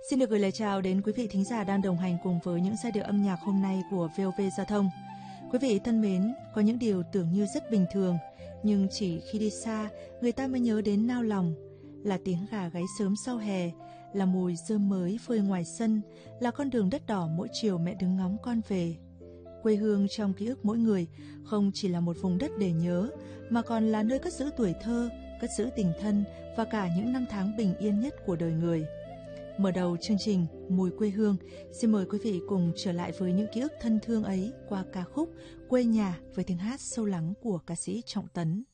Xin được gửi lời chào đến quý vị thính giả đang đồng hành cùng với những giai điệu âm nhạc hôm nay của VOV Giao thông. Quý vị thân mến, có những điều tưởng như rất bình thường, nhưng chỉ khi đi xa, người ta mới nhớ đến nao lòng. Là tiếng gà gáy sớm sau hè, là mùi rơm mới phơi ngoài sân, là con đường đất đỏ mỗi chiều mẹ đứng ngóng con về. Quê hương trong ký ức mỗi người không chỉ là một vùng đất để nhớ, mà còn là nơi cất giữ tuổi thơ, cất giữ tình thân và cả những năm tháng bình yên nhất của đời người. Mở đầu chương trình Mùi quê hương, xin mời quý vị cùng trở lại với những ký ức thân thương ấy qua ca khúc Quê nhà với tiếng hát sâu lắng của ca sĩ Trọng Tấn.